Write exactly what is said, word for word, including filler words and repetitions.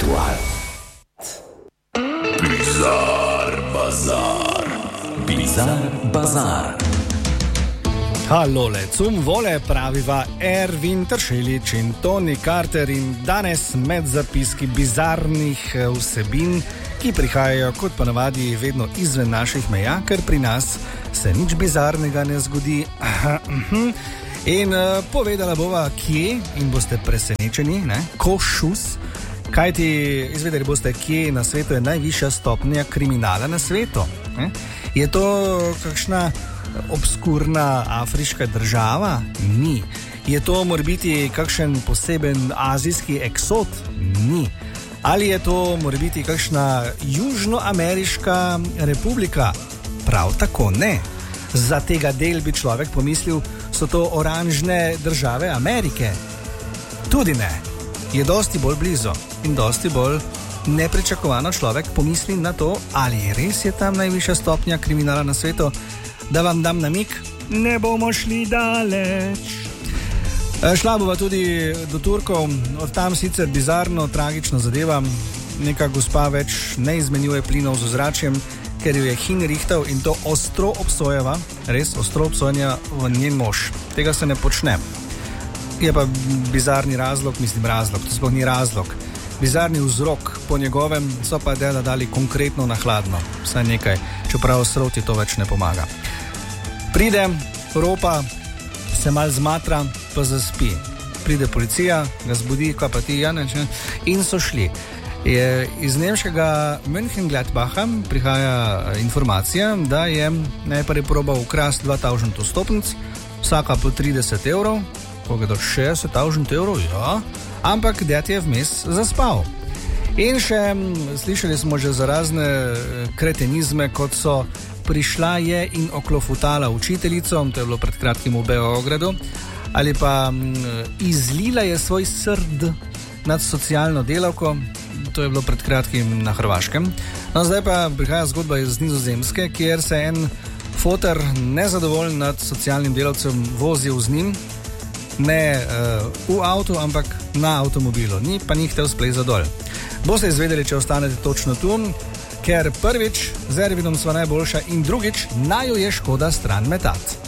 Aktual. Bizar Bazar. Bizar Bazar. Halole, cum vole, praviva Ervin Tršelič in Toni Carter in danes med zapiski bizarnih vsebin, ki prihajajo kot ponavadi vedno izven naših meja, ker pri nas se nič bizarnega ne zgodi. In uh, povedala bova, kje, in boste presenečeni, ne? Košus, kajti izvedeli boste, kje na svetu je najvišja stopnja kriminala na svetu. Ne? Je to kakšna obskurna afriška država? Ni. Je to morebiti kakšen poseben azijski eksot? Ni. Ali je to morebiti kakšna južnoameriška republika? Prav tako ne. Za tega del bi človek pomislil, so to oranžne države Amerike. Tudi ne. Je dosti bolj blizu in dosti bolj nepričakovano človek pomisli na to, ali res je tam najvišja stopnja kriminala na svetu. Da vam dam namig, ne bomo šli daleč. Šla bova tudi do Turkov, od tam sicer bizarno, tragično zadeva. Neka gospa več ne izmenjuje plinov z ozračjem, ker jo je hinrihtal in to ostro obsojeva, res ostro obsojanja v njen mož. Tega se ne počne. Je pa bizarni razlog, mislim razlog, to sploh ni razlog. Bizarni vzrok po njegovem so pa dela dali konkretno na hladno. Vsaj nekaj, čeprav sroti to več ne pomaga. Pride, ropa, se mal zmatra, pa zaspi. Pride policija, ga zbudi, kaj pa ti, Janeč, in so šli. Je iz nemškega Mönchengladbacha prihaja informacija, da je najprej probal ukrasti dva tisoč vstopnic, vsaka po trideset evrov, koga do šestdeset tisoč evrov, ja, ampak ded je vmes zaspal. In še slišali smo že za razne kretenizme, kot so prišla je in oklofutala učiteljico, to je bilo pred kratkim v Beogradu, ali pa izlila je svoj srd nad socialno delavko, to je bilo pred kratkim na Hrvaškem. No, zdaj pa prihaja zgodba iz Nizozemske, kjer se en foter nezadovoljen nad socialnim delavcem vozil z njim, ne uh, v avtu, ampak na avtomobilu, ni pa ni htel splezati dol. Boste izvedeli, če ostanete točno tu, ker prvič z Ervinom sva najboljša in drugič naju je škoda stran metati.